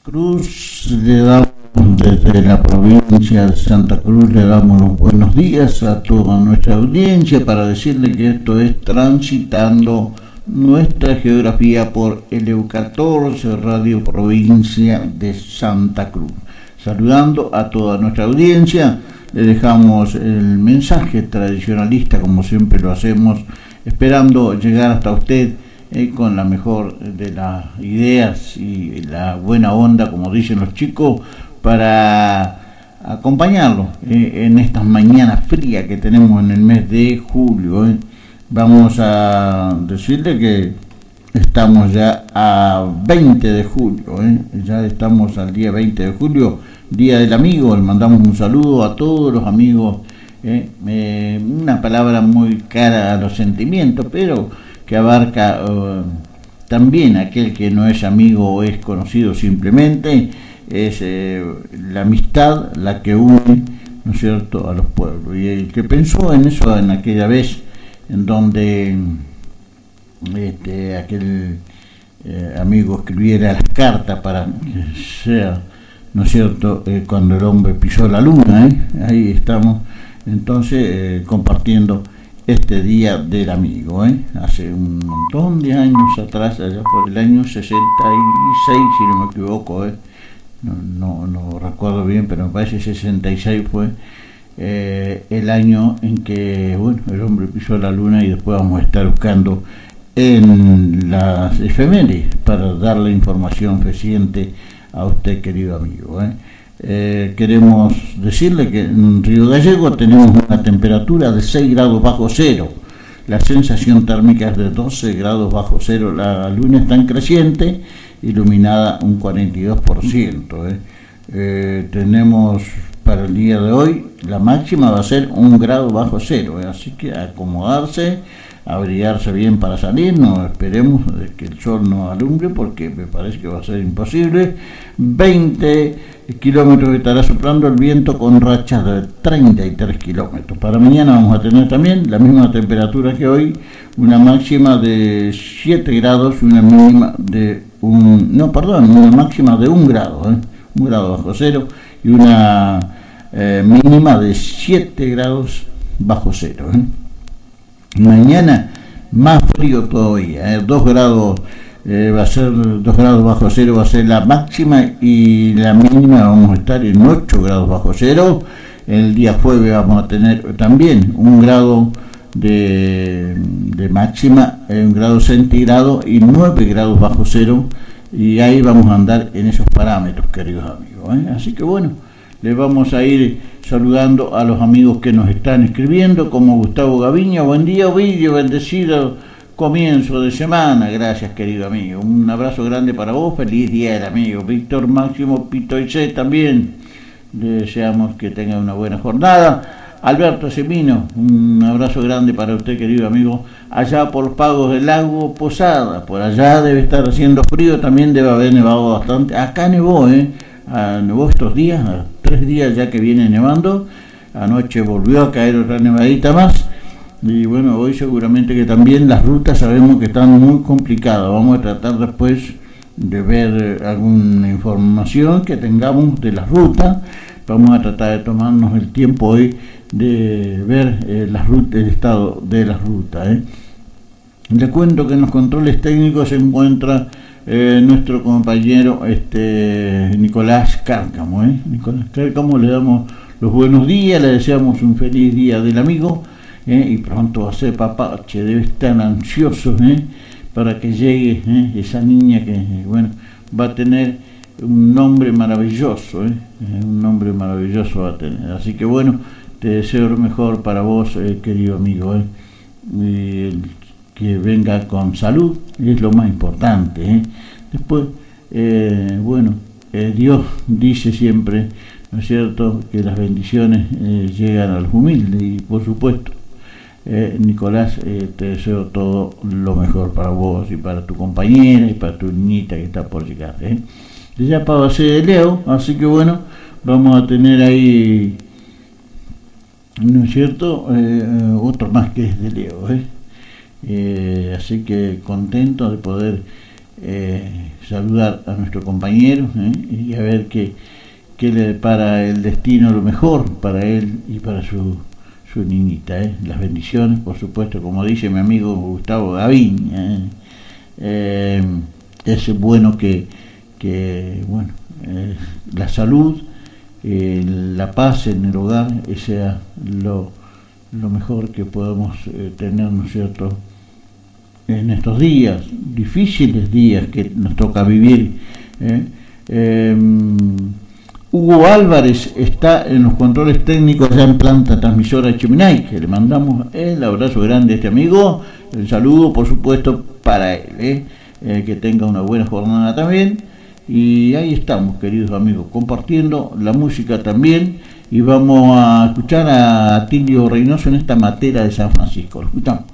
Cruz, le damos desde la provincia de Santa Cruz, le damos los buenos días a toda nuestra audiencia para decirle que esto es Transitando nuestra geografía por el EU14 Radio Provincia de Santa Cruz. Saludando a toda nuestra audiencia, le dejamos el mensaje tradicionalista como siempre lo hacemos, esperando llegar hasta usted con la mejor de las ideas y la buena onda, como dicen los chicos, para acompañarlo en estas mañanas frías que tenemos en el mes de julio. Vamos a decirle que estamos ya a 20 de julio, ya estamos al día 20 de julio, Día del Amigo. Le mandamos un saludo a todos los amigos, una palabra muy cara a los sentimientos, pero que abarca también aquel que no es amigo o es conocido simplemente, es la amistad la que une, ¿no es cierto?, a los pueblos. Y el que pensó en eso en aquella vez en donde aquel amigo escribiera las cartas para que sea, ¿no es cierto?, cuando el hombre pisó la luna, ahí estamos entonces compartiendo este Día del Amigo, hace un montón de años atrás, allá por el año 66, si no me equivoco, no recuerdo bien, pero me parece 66 fue el año en que, bueno, el hombre pisó la luna, y después vamos a estar buscando en las efemérides para darle información fehaciente a usted, querido amigo. Queremos decirle que en Río Gallego tenemos una temperatura de 6 grados bajo cero, la sensación térmica es de 12 grados bajo cero, la luna está en creciente, iluminada un 42%. Tenemos para el día de hoy, la máxima va a ser 1 grado bajo cero, así que acomodarse, abrigarse bien para salir, no esperemos que el sol nos alumbre porque me parece que va a ser imposible. 20 kilómetros estará soplando el viento con rachas de 33 kilómetros. Para mañana vamos a tener también la misma temperatura que hoy, una máxima de 7 grados y una mínima de una máxima de 1 grado, 1 grado bajo cero, y una mínima de 7 grados bajo cero. Mañana más frío todavía, 2 grados, va a ser 2 grados bajo cero, va a ser la máxima, y la mínima vamos a estar en 8 grados bajo cero. El día jueves vamos a tener también 1 grado de máxima, 1 grado centígrado y 9 grados bajo cero, y ahí vamos a andar en esos parámetros, queridos amigos. Así que bueno, les vamos a ir saludando a los amigos que nos están escribiendo, como Gustavo Gaviña. Buen día, Ovidio, bendecido comienzo de semana. Gracias, querido amigo. Un abrazo grande para vos, feliz Día del Amigo. Víctor Máximo Pitoicé también, le deseamos que tenga una buena jornada. Alberto Semino, un abrazo grande para usted, querido amigo, allá por los Pagos del Lago Posada. Por allá debe estar haciendo frío, también debe haber nevado bastante. Acá nevó, nevó estos días, 3 días ya que viene nevando. Anoche volvió a caer otra nevadita más, y bueno, hoy seguramente que también las rutas sabemos que están muy complicadas. Vamos a tratar después de ver alguna información que tengamos de las rutas. Vamos a tratar de tomarnos el tiempo hoy de ver las rutas, el estado de las rutas. Le cuento que en los controles técnicos se encuentra nuestro compañero Nicolás Cárcamo. Nicolás Cárcamo, le damos los buenos días, le deseamos un feliz Día del Amigo, y pronto va a ser papache, debe estar ansioso para que llegue esa niña que, bueno, va a tener un nombre maravilloso, un nombre maravilloso va a tener. Así que bueno, te deseo lo mejor para vos, querido amigo, que venga con salud, es lo más importante. Después, bueno, Dios dice siempre, ¿no es cierto?, que las bendiciones llegan a los humildes, y por supuesto, Nicolás, te deseo todo lo mejor para vos y para tu compañera y para tu niñita que está por llegar. Ya para base de Leo, así que bueno, vamos a tener ahí, ¿no es cierto?, otro más que es de Leo, así que contento de poder saludar a nuestro compañero y a ver qué le depara el destino lo mejor para él y para su niñita. Las bendiciones, por supuesto, como dice mi amigo Gustavo Gavín. Es bueno que bueno, la salud, la paz en el hogar sea lo mejor que podamos tener, ¿no es cierto?, en estos días, difíciles días que nos toca vivir. Hugo Álvarez está en los controles técnicos allá en planta transmisora Cheminay, que le mandamos el abrazo grande a este amigo, el saludo por supuesto para él, que tenga una buena jornada también. Y ahí estamos, queridos amigos, compartiendo la música también, y vamos a escuchar a Atilio Reynoso en esta Matera de San Francisco. Lo escuchamos.